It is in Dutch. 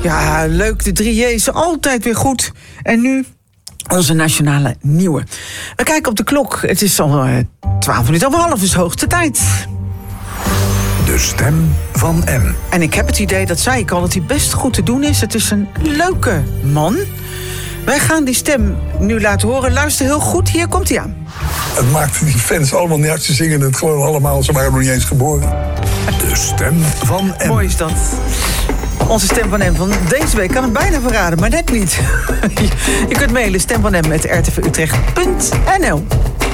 Ja, leuk. De 3J's, altijd weer goed. En nu onze nationale nieuwe. We kijken op de klok. Het is al 12 minuten over half, is hoogste tijd. De stem van M. En ik heb het idee, dat zei ik al, dat hij best goed te doen is. Het is een leuke man. Wij gaan die stem nu laten horen. Luister heel goed, hier komt hij aan. Het maakte die fans allemaal niet uit. Ze zingen het gewoon allemaal. Ze waren nog niet eens geboren. De stem van M. Mooi is dat. Onze stem van M van deze week kan het bijna verraden, maar net niet. Je kunt mailen stemvanm@rtvutrecht.nl.